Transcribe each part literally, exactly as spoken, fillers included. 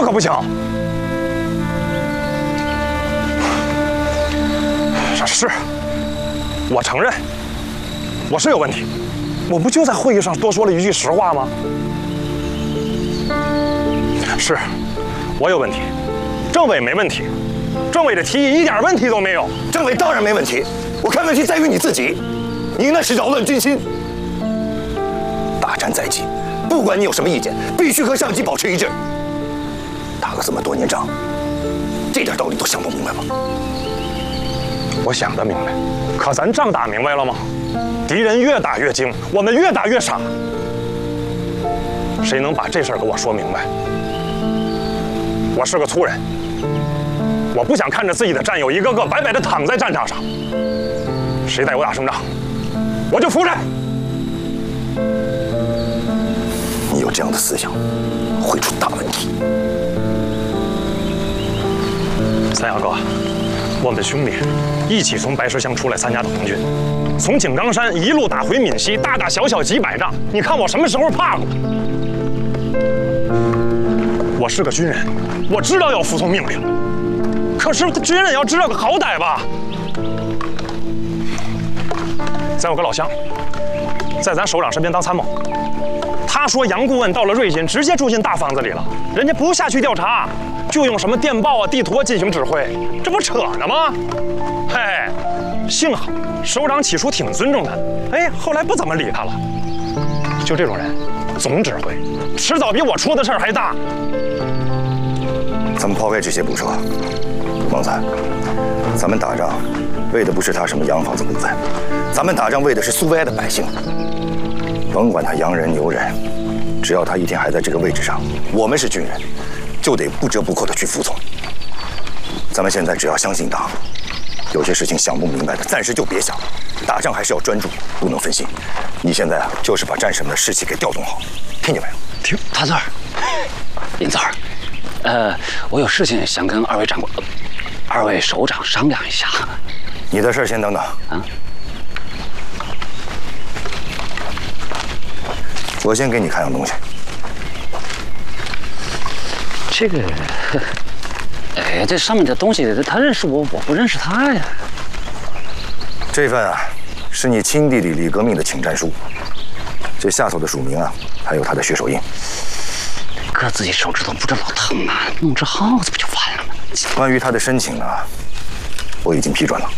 可不行。是，我承认，我是有问题。我不就在会议上多说了一句实话吗？是，我有问题。政委没问题，政委的提议一点问题都没有。 政委当然没问题，我看问题在于你自己，你那是扰乱军心。大战在即，不管你有什么意见，必须和上级保持一致。打了这么多年仗，这点道理都想不明白吗？ 我想得明白，可咱仗打明白了吗？敌人越打越精，我们越打越傻。谁能把这事儿给我说明白？我是个粗人，我不想看着自己的战友一个个白白的躺在战场上。谁带我打胜仗，我就服谁。 你有这样的思想，会出大问题。 三阳哥，我们兄弟一起从白石乡出来参加的红军，从井冈山一路打回闽西，大大小小几百仗，你看我什么时候怕过？我是个军人，我知道要服从命令，可是军人要知道个好歹吧。咱有个老乡，在咱首长身边当参谋，他说杨顾问到了瑞金，直接住进大房子里了，人家不下去调查，就用什么电报啊、地图啊进行指挥，这不扯呢吗？嘿，幸好首长起初挺尊重他的，哎，后来不怎么理他了。就这种人，总指挥，迟早比我出的事儿还大。 咱们抛开这些不说，旺财，咱们打仗为的不是他什么洋房子股份，咱们打仗为的是苏维埃的百姓。甭管他洋人牛人，只要他一天还在这个位置上，我们是军人，就得不折不扣的去服从。咱们现在只要相信党，有些事情想不明白的，暂时就别想。打仗还是要专注，不能分心。你现在啊，就是把战士们的士气给调动好，听见没有？ 听， 大字儿，林字儿，呃，我有事情想跟二位长官、呃、二位首长商量一下。 你的事儿先等等啊。我先给你看样东西。 这个，哎，这上面的东西，他认识我，我不认识他呀。 这份啊，是你亲弟弟李革命的请战书。这下头的署名啊，还有他的血手印。 割自己手指头不知老疼吗？弄只耗子不就完了吗？ 关于他的申请呢，我已经批准了。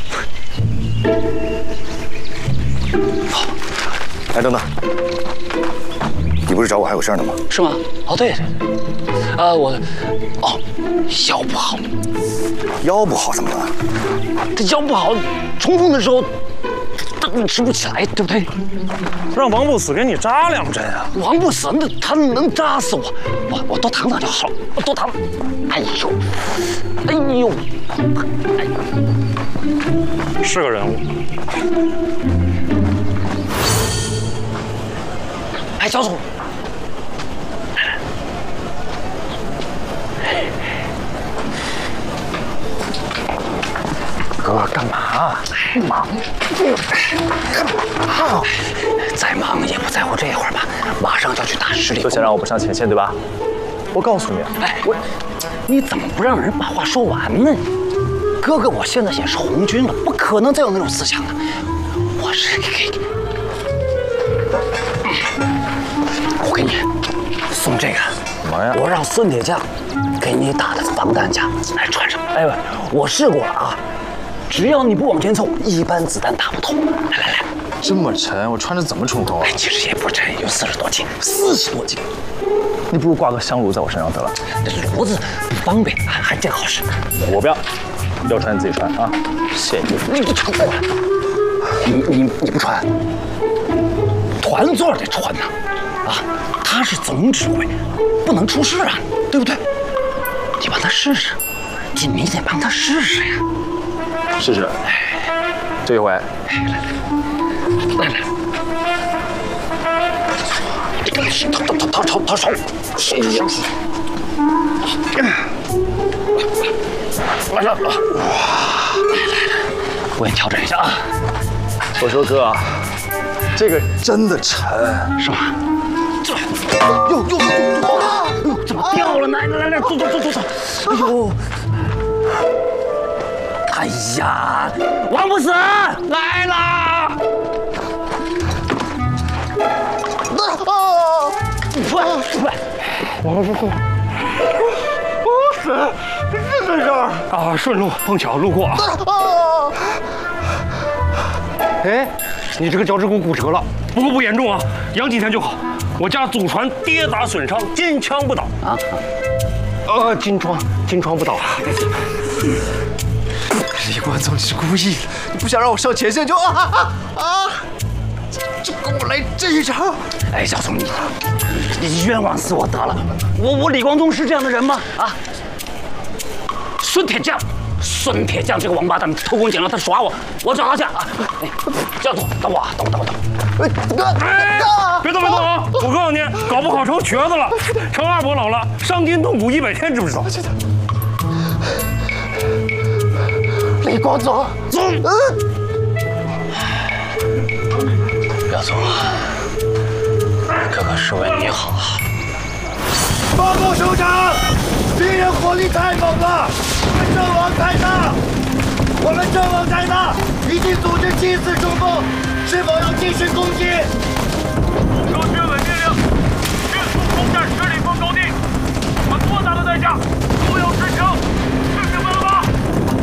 好，哎，等等。你不是找我还有事呢吗？ 是吗？哦，对对对，啊，我，哦，腰不好。 腰不好怎么了？ 这腰不好，冲锋的时候，他直不起来，对不对？ 让王不死给你扎两针啊！ 王不死，那他能扎死我？我我多躺躺就好了，我多躺。哎呦，哎呦，哎， 是个人物。 哎，小祖。 哥，干嘛？忙？干嘛？ 再忙也不在乎这会儿吧，马上就要去打十里。 就想让我不上前线，对吧？我告诉你， 哎，我，你怎么不让人把话说完呢？哥哥，我现在也是红军了，不可能再有那种思想了。我是给，我给你送这个。 什么呀？ 我让孙铁匠给你打的防弹甲来穿上。哎，我试过了啊。只要你不往前凑，一般子弹打不透。来来来， 这么沉，我穿着怎么冲锋啊？ 哎，其实也不沉，有四十多斤，四十多斤。 你不如挂个香炉在我身上得了。 这炉子不方便，还还这个好使。 我不要，要穿你自己穿啊。谢谢你。 你不穿过来，你你你不穿，团座得穿呐。啊，他是总指挥，不能出事啊，对不对？你帮他试试，你得帮他试试呀。 试试，这一回， 来来，来来，掏掏掏掏掏手，手手手，来来来，我给你调整一下啊。 我说哥，这个真的沉， 是吗？这，哟哟哟，怎么掉了呢？来来来， 走走走走走！哎呦！哎呀，王不死来啦！啊！出来出来！王不死，不死，是在这儿啊！顺路碰巧路过啊！哎，你这个脚趾骨骨折了，不过不严重啊，养几天就好。我家祖传跌打损伤，金枪不倒啊！呃，金疮，金疮不倒。 李光宗，你是故意的，你不想让我上前线就啊啊啊！就跟我来这一招！ 哎，小宋，你你冤枉死我得了！我我李光宗是这样的人吗？啊！孙铁匠，孙铁匠这个王八蛋偷工减料，他耍我，我找他去啊！哎，教头，等我啊，等我，等我，等我！ 哥， 哎，别动别动啊！我告诉你，搞不好成瘸子了。程二伯老了，伤筋动骨一百天，知不知道？ 李光宗， 走！表宗，哥哥是为你好。 报告首长，敌人火力太猛了，我们阵亡太大，我们阵亡太大，已经组织七次冲锋，是否要继续攻击？